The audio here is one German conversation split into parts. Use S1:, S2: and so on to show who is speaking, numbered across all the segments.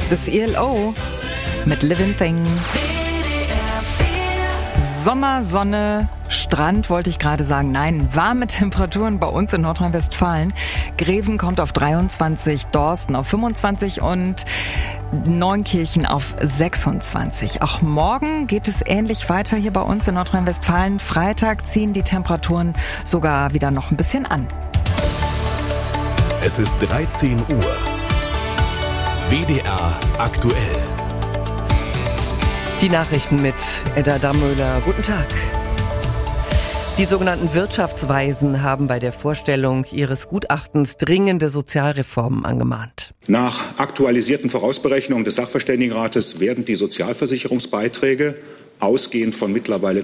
S1: Das ELO mit Living Thing. Sommer, Sonne, Strand wollte ich gerade sagen. Nein, warme Temperaturen bei uns in Nordrhein-Westfalen. Greven kommt auf 23, Dorsten auf 25 und Neunkirchen auf 26. Auch morgen geht es ähnlich weiter hier bei uns in Nordrhein-Westfalen. Freitag ziehen die Temperaturen sogar wieder noch ein bisschen an.
S2: Es ist 13 Uhr. WDR aktuell.
S3: Die Nachrichten mit Edda Dammöhler. Guten Tag. Die sogenannten Wirtschaftsweisen haben bei der Vorstellung ihres Gutachtens dringende Sozialreformen angemahnt.
S4: Nach aktualisierten Vorausberechnungen des Sachverständigenrates werden die Sozialversicherungsbeiträge ausgehend von mittlerweile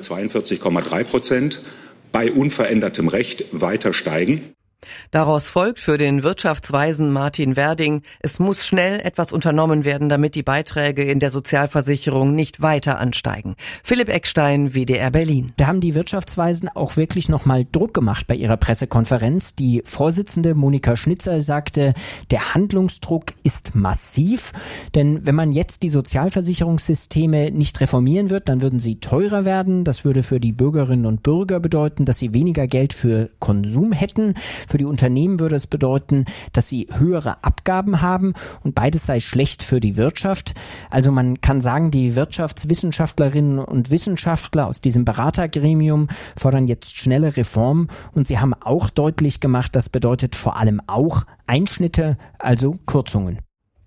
S4: 42,3% bei unverändertem Recht weiter steigen.
S3: Daraus folgt für den Wirtschaftsweisen Martin Werding, es muss schnell etwas unternommen werden, damit die Beiträge in der Sozialversicherung nicht weiter ansteigen. Philipp Eckstein, WDR Berlin.
S5: Da haben die Wirtschaftsweisen auch wirklich nochmal Druck gemacht bei ihrer Pressekonferenz. Die Vorsitzende Monika Schnitzer sagte, der Handlungsdruck ist massiv, denn wenn man jetzt die Sozialversicherungssysteme nicht reformieren wird, dann würden sie teurer werden. Das würde für die Bürgerinnen und Bürger bedeuten, dass sie weniger Geld für Konsum hätten. Für die Unternehmen würde es bedeuten, dass sie höhere Abgaben haben und beides sei schlecht für die Wirtschaft. Also man kann sagen, die Wirtschaftswissenschaftlerinnen und Wissenschaftler aus diesem Beratergremium fordern jetzt schnelle Reformen und sie haben auch deutlich gemacht, das bedeutet vor allem auch Einschnitte, also Kürzungen.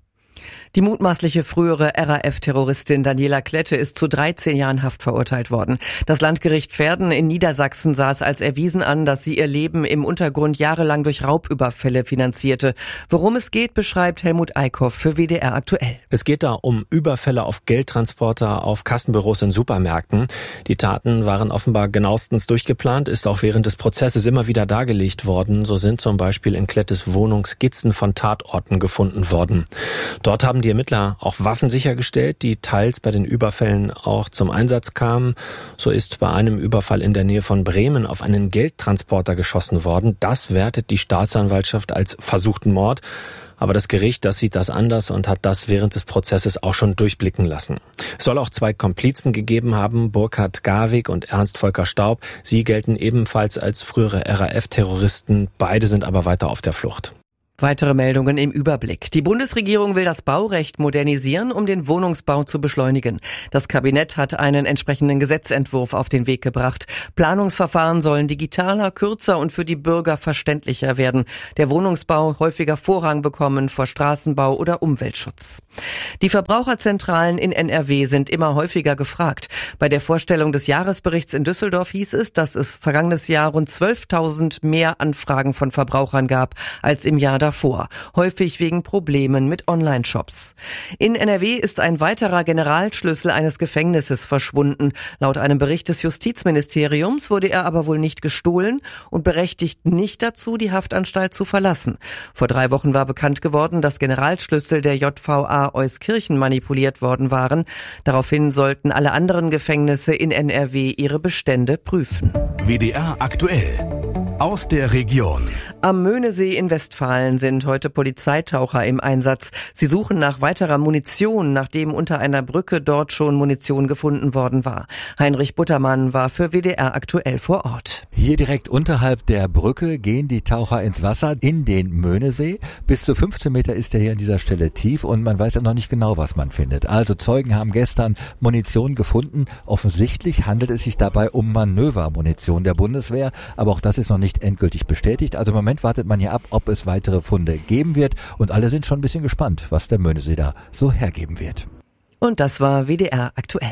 S3: Die mutmaßliche frühere RAF-Terroristin Daniela Klette ist zu 13 Jahren Haft verurteilt worden. Das Landgericht Verden in Niedersachsen sah es als erwiesen an, dass sie ihr Leben im Untergrund jahrelang durch Raubüberfälle finanzierte. Worum es geht, beschreibt Helmut Eickhoff für WDR aktuell.
S6: Es geht da um Überfälle auf Geldtransporter, auf Kassenbüros in Supermärkten. Die Taten waren offenbar genauestens durchgeplant, ist auch während des Prozesses immer wieder dargelegt worden. So sind zum Beispiel in Klettes Wohnung Skizzen von Tatorten gefunden worden. Dort haben die Ermittler auch Waffen sichergestellt, die teils bei den Überfällen auch zum Einsatz kamen. So ist bei einem Überfall in der Nähe von Bremen auf einen Geldtransporter geschossen worden. Das wertet die Staatsanwaltschaft als versuchten Mord. Aber das Gericht, das sieht das anders und hat das während des Prozesses auch schon durchblicken lassen. Es soll auch 2 Komplizen gegeben haben, Burkhard Garwig und Ernst Volker Staub. Sie gelten ebenfalls als frühere RAF-Terroristen. Beide sind aber weiter auf der Flucht.
S3: Weitere Meldungen im Überblick. Die Bundesregierung will das Baurecht modernisieren, um den Wohnungsbau zu beschleunigen. Das Kabinett hat einen entsprechenden Gesetzentwurf auf den Weg gebracht. Planungsverfahren sollen digitaler, kürzer und für die Bürger verständlicher werden. Der Wohnungsbau häufiger Vorrang bekommen vor Straßenbau oder Umweltschutz. Die Verbraucherzentralen in NRW sind immer häufiger gefragt. Bei der Vorstellung des Jahresberichts in Düsseldorf hieß es, dass es vergangenes Jahr rund 12.000 mehr Anfragen von Verbrauchern gab als im Jahr davor, häufig wegen Problemen mit Online-Shops. In NRW ist ein weiterer Generalschlüssel eines Gefängnisses verschwunden. Laut einem Bericht des Justizministeriums wurde er aber wohl nicht gestohlen und berechtigt nicht dazu, die Haftanstalt zu verlassen. Vor 3 Wochen war bekannt geworden, dass Generalschlüssel der JVA Euskirchen manipuliert worden waren. Daraufhin sollten alle anderen Gefängnisse in NRW ihre Bestände prüfen.
S2: WDR aktuell. Aus der Region.
S3: Am Möhnesee in Westfalen sind heute Polizeitaucher im Einsatz. Sie suchen nach weiterer Munition, nachdem unter einer Brücke dort schon Munition gefunden worden war. Heinrich Buttermann war für WDR aktuell vor Ort.
S7: Hier direkt unterhalb der Brücke gehen die Taucher ins Wasser in den Möhnesee. Bis zu 15 Meter ist er hier an dieser Stelle tief und man weiß ja noch nicht genau, was man findet. Also Zeugen haben gestern Munition gefunden. Offensichtlich handelt es sich dabei um Manövermunition der Bundeswehr, aber auch das ist noch nicht endgültig bestätigt. Also im Moment wartet man hier ab, ob es weitere Funde geben wird und alle sind schon ein bisschen gespannt, was der Möhnesee da so hergeben wird.
S3: Und das war WDR aktuell.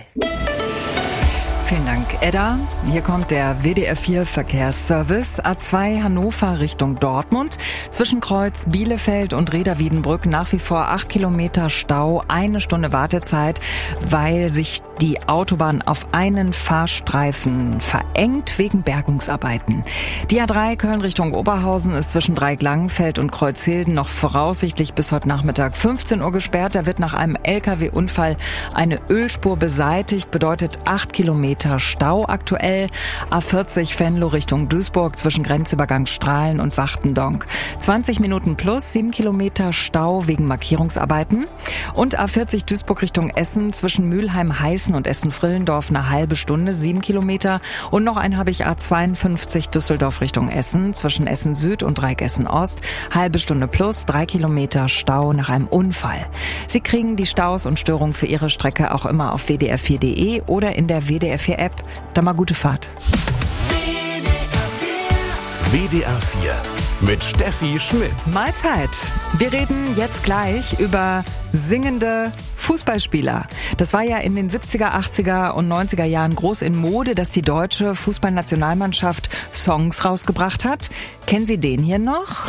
S1: Vielen Dank, Edda. Hier kommt der WDR 4 Verkehrsservice. A2 Hannover Richtung Dortmund. Zwischen Kreuz Bielefeld und Reda-Wiedenbrück nach wie vor 8 Kilometer Stau, 1 Stunde Wartezeit, weil sich die Autobahn auf einen Fahrstreifen verengt wegen Bergungsarbeiten. Die A3 Köln Richtung Oberhausen ist zwischen Dreieck-Langenfeld und Kreuzhilden noch voraussichtlich bis heute Nachmittag 15 Uhr gesperrt. Da wird nach einem LKW-Unfall eine Ölspur beseitigt, bedeutet 8 Kilometer Kilometer Stau aktuell. A40 Venlo Richtung Duisburg zwischen Grenzübergang Strahlen und Wachtendonk. 20 Minuten plus, 7 Kilometer Stau wegen Markierungsarbeiten. Und A40 Duisburg Richtung Essen zwischen Mülheim-Heißen und Essen-Frillendorf eine halbe Stunde, 7 Kilometer. Und noch einen habe ich A52 Düsseldorf Richtung Essen zwischen Essen Süd und Dreieck Essen Ost. Halbe Stunde plus, 3 Kilometer Stau nach einem Unfall. Sie kriegen die Staus und Störungen für Ihre Strecke auch immer auf wdr4.de oder in der WDR 4 App. Dann mal gute Fahrt.
S2: WDR 4 mit Steffi Schmidt.
S1: Mahlzeit. Wir reden jetzt gleich über singende Fußballspieler. Das war ja in den 70er, 80er und 90er Jahren groß in Mode, dass die deutsche Fußballnationalmannschaft Songs rausgebracht hat. Kennen Sie den hier noch?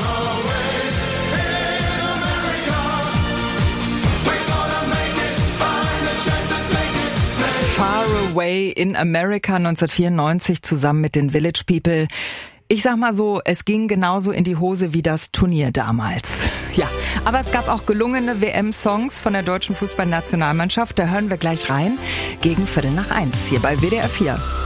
S1: Far Away in America 1994 zusammen mit den Village People. Ich sag mal so, es ging genauso in die Hose wie das Turnier damals. Ja, aber es gab auch gelungene WM-Songs von der deutschen Fußballnationalmannschaft. Da hören wir gleich rein. Gegen 1:15 hier bei WDR 4.